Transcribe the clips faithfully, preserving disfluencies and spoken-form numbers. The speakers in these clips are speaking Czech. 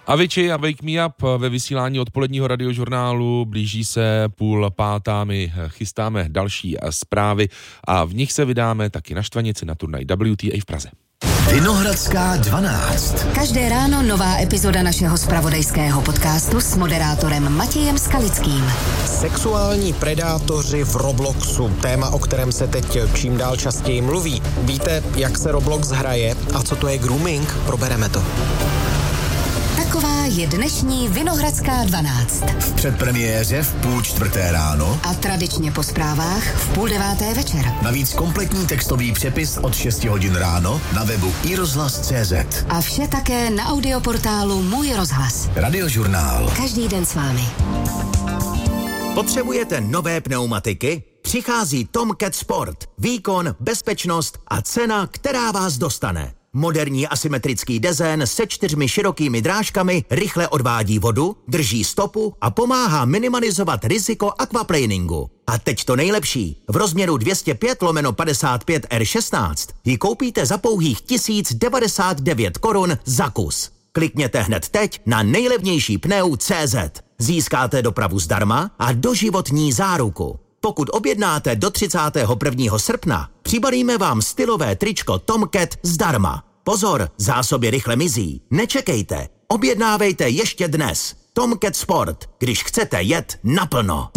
Avicii a Wake Me Up ve vysílání odpoledního radiožurnálu. Blíží se půl pátá, my chystáme další zprávy a v nich se vydáme taky na Štvanici na turnaj W T A v Praze. Vinohradská dvanáct. Každé ráno nová epizoda našeho zpravodajského podcastu s moderátorem Matějem Skalickým. Sexuální predátoři v Robloxu, téma, o kterém se teď čím dál častěji mluví. Víte, jak se Roblox hraje a co to je grooming? Probereme to. Taková je dnešní Vinohradská dvanáct. V předpremiéře v půl čtvrté ráno a tradičně po zprávách v půl deváté večer. Navíc kompletní textový přepis od šesti hodin ráno na webu i rozhlas tečka cé zet. A vše také na audioportálu Můj rozhlas. Radiožurnál. Každý den s vámi. Potřebujete nové pneumatiky? Přichází Tomcat Sport. Výkon, bezpečnost a cena, která vás dostane. Moderní asymetrický dezén se čtyřmi širokými drážkami rychle odvádí vodu, drží stopu a pomáhá minimalizovat riziko aquaplaningu. A teď to nejlepší. V rozměru dvě stě pět lomeno padesát pět R šestnáct ji koupíte za pouhých tisíc devadesát devět korun za kus. Klikněte hned teď na nejlevnější pneu tečka cé zet. Získáte dopravu zdarma a doživotní záruku. Pokud objednáte do třicátého prvního srpna, přibalíme vám stylové tričko Tomcat zdarma. Pozor, zásoby rychle mizí. Nečekejte, objednávejte ještě dnes. Tomcat Sport, když chcete jet naplno.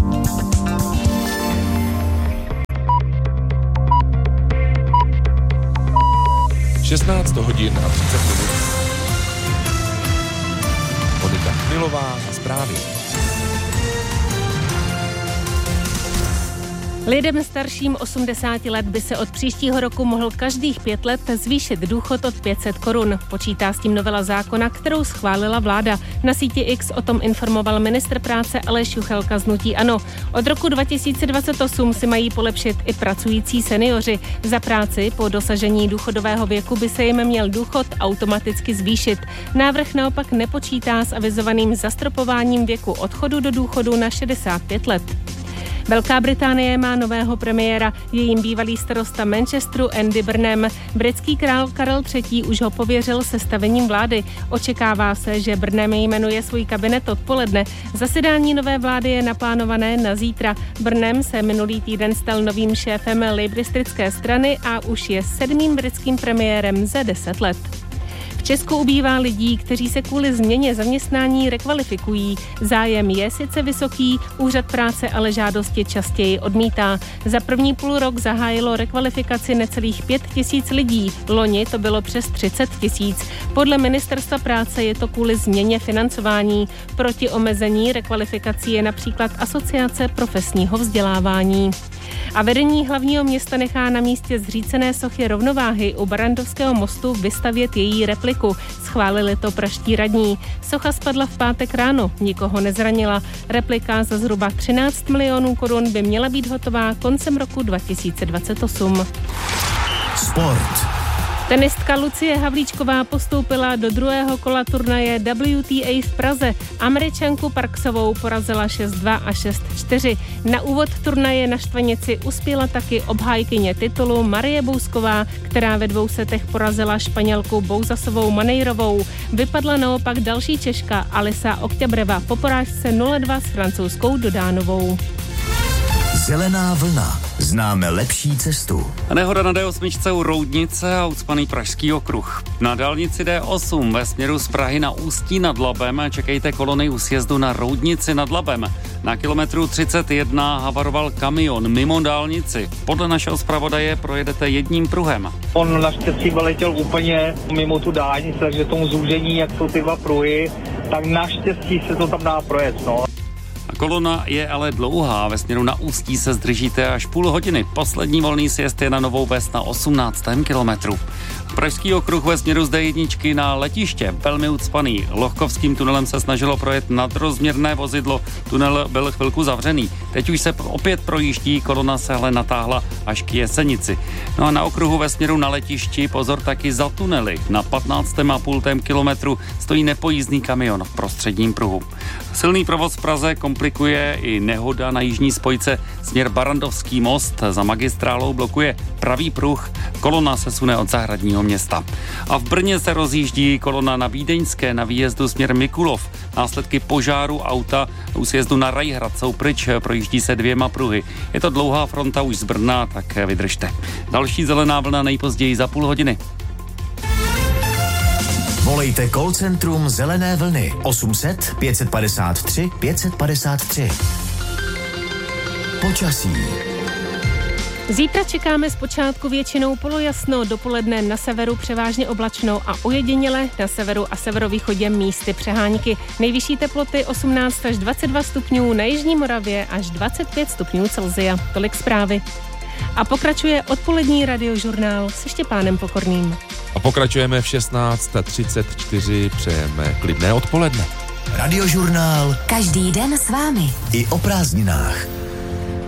šestnáct hodin a třicet minut. Monika Chmilová a zprávy. Lidem starším osmdesáti let by se od příštího roku mohl každých pět let zvýšit důchod od pět set korun. Počítá s tím novela zákona, kterou schválila vláda. Na síti X o tom informoval ministr práce Aleš Juchelka z hnutí ANO. Od roku dva tisíce dvacet osm si mají polepšit i pracující seniori. Za práci po dosažení důchodového věku by se jim měl důchod automaticky zvýšit. Návrh naopak nepočítá s avizovaným zastropováním věku odchodu do důchodu na šedesát pět let. Velká Británie má nového premiéra, jejím bývalý starosta Manchesteru Andy Burnham. Britský král Karel třetí. už ho pověřil sestavením vlády. Očekává se, že Burnham jmenuje svůj kabinet odpoledne. Zasedání nové vlády je naplánované na zítra. Burnham se minulý týden stal novým šéfem laboristické strany a už je sedmým britským premiérem za deset let. V Česku ubývá lidí, kteří se kvůli změně zaměstnání rekvalifikují. Zájem je sice vysoký, úřad práce ale žádosti častěji odmítá. Za první půl rok zahájilo rekvalifikaci necelých pět tisíc lidí. Loni to bylo přes třicet tisíc. Podle ministerstva práce je to kvůli změně financování. Proti omezení rekvalifikací je například Asociace profesního vzdělávání. A vedení hlavního města nechá na místě zřícené sochy Rovnováhy u Barrandovského mostu vystavět její repliku. Schválili to pražští radní. Socha spadla v pátek ráno, nikoho nezranila. Replika za zhruba třináct milionů korun by měla být hotová koncem roku dva tisíce dvacet osm. Sport. Tenistka Lucie Havlíčková postoupila do druhého kola turnaje W T A v Praze. Američanku Parksovou porazila šest dva a šest čtyři. Na úvod turnaje na Štvanici uspěla taky obhájkyně titulu Marie Bousková, která ve dvou setech porazila Španělku Bouzasovou Manejrovou. Vypadla naopak další Češka Alisa Okťabreva po porážce nula dva s francouzskou Dodánovou. Zelená vlna. Známe lepší cestu. Nehoda na D osm u Roudnice a ucpaný Pražský okruh. Na dálnici D osm ve směru z Prahy na Ústí nad Labem čekejte kolony u sjezdu na Roudnici nad Labem. Na kilometru třicet jedna havaroval kamion mimo dálnici. Podle našeho zpravodaje projedete jedním pruhem. On naštěstí vyletěl úplně mimo tu dálnici, takže tomu zúžení, jak jsou ty dva pruhy, tak naštěstí se to tam dá projet, no. Kolona je ale dlouhá, ve směru na Ústí se zdržíte až půl hodiny. Poslední volný sjezd je na Novou Ves na osmnáctém kilometru. Pražský okruh ve směru z D jedna na letiště, velmi ucpaný. Lohkovským tunelem se snažilo projet nadrozměrné vozidlo, tunel byl chvilku zavřený. Teď už se opět projíždí, kolona se ale natáhla až k Jesenici. No a na okruhu ve směru na letišti pozor taky za tunely. Na patnáctém a půl kilometru stojí nepojízdný kamion v prostředním pruhu. Silný provoz v Praze komplikuje i nehoda na jižní spojce směr Barrandovský most. Za magistrálou blokuje pravý pruh, kolona se sune od Zahradního města. A v Brně se rozjíždí kolona na Vídeňské na výjezdu směr Mikulov. Následky požáru auta u sjezdu na Rajhrad jsou pryč, projíždí se dvěma pruhy. Je to dlouhá fronta už z Brna, tak vydržte. Další zelená vlna nejpozději za půl hodiny. Volejte call centrum Zelené vlny osm set pět padesát tři pět padesát tři. Počasí. Zítra čekáme zpočátku většinou polojasno, dopoledne na severu převážně oblačno a ojediněle na severu a severovýchodě místy přehánky. Nejvyšší teploty osmnáct až dvacet dva stupňů, na jižní Moravě až dvacet pět stupňů Celsia. Tolik zprávy. A pokračuje odpolední radiožurnál se Štěpánem Pokorným. A pokračujeme v šestnáct třicet čtyři, přejeme klidné odpoledne. Radiožurnál Každý den s vámi. i o prázdninách.